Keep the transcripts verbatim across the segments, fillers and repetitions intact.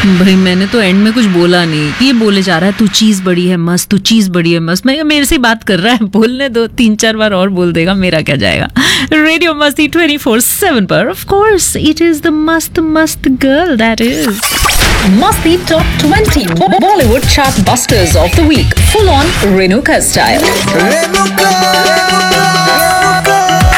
भाई मैंने तो एंड में कुछ बोला नहीं, ये बोले जा रहा है तू चीज बड़ी है मस्त, तू चीज बड़ी है मस्त। मैं मेरे से बात कर रहा है, बोलने दो, तीन चार बार और बोल देगा, मेरा क्या जाएगा। रेडियो मस्ती ट्वेंटी फोर सेवन पर of course it is the मस्त मस्त girl that is Masti Top twenty Bollywood Chart Busters of the Week. Full on Renuka style. Renuka, Renuka.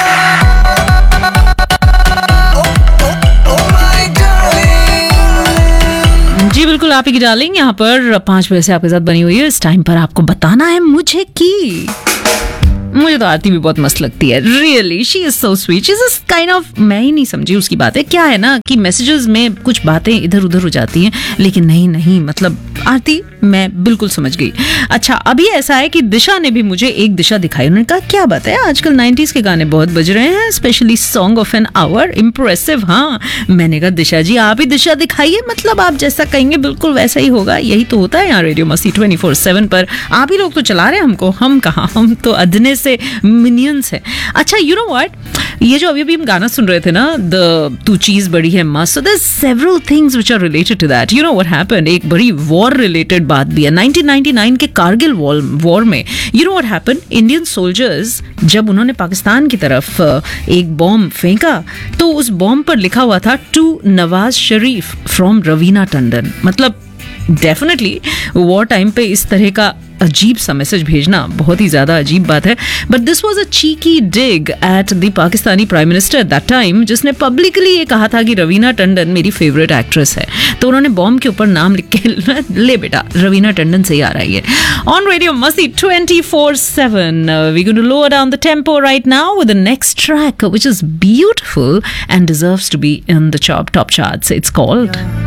Oh, oh, oh my darling. जी बिल्कुल आप ही की darling यहाँ पर पांच बजे से आपके साथ बनी हुई है। इस टाइम पर आपको बताना है मुझे कि मुझे तो आरती भी बहुत मस्त लगती है। Really she is so sweet, she is kind of, मैं ही नहीं समझी उसकी बातें। क्या है ना कि मैसेजेस में कुछ बातें इधर उधर हो जाती हैं, लेकिन नहीं नहीं मतलब आरती मैं बिल्कुल समझ गई। अच्छा अभी ऐसा है कि दिशा ने भी मुझे एक दिशा दिखाई। उन्होंने कहा क्या बात है, आजकल नाइंटीज़ के गाने बहुत बज रहे हैं, specially song of an hour, impressive. हाँ मैंने कहा दिशा जी आप ही दिशा दिखाइए, मतलब आप जैसा कहेंगे बिल्कुल वैसा ही होगा। यही तो होता है यहाँ रेडियो मस्ती ट्वेंटी फोर सेवन पर। आप ही लोग तो चला रहे हैं हमको, हम कहाँ, हम तो अदने से मिनियंस है। अच्छा यू नो व्हाट, ये जो अभी अभी हम गाना सुन रहे थे ना, द तू चीज बड़ी है मस्त, so there several things which are related to that. You know what happened, एक बड़ी वॉर रिलेटेड बात भी है। नाइंटीन नाइंटी नाइन के कारगिल वॉर में you know what happened, Indian soldiers जब उन्होंने पाकिस्तान की तरफ एक बॉम्ब फेंका तो उस बॉम्ब पर लिखा हुआ था टू नवाज शरीफ फ्रॉम रवीना टंडन। मतलब डेफिनेटली वॉर टाइम पे इस तरह का अजीब सा मैसेज भेजना बहुत ही ज्यादा अजीब बात है। But this was a cheeky dig at the Pakistani prime minister that time, जिसने पब्लिकली ये कहा था कि रवीना टंडन मेरी फेवरेट एक्ट्रेस है। तो उन्होंने बॉम्ब के ऊपर नाम लिख के ले बेटा रवीना टंडन से ही आ रही है। ऑन रेडियो मस्ती twenty four seven we going to lower down the tempo right now with the next track which is beautiful and deserves to be in the top top charts. It's called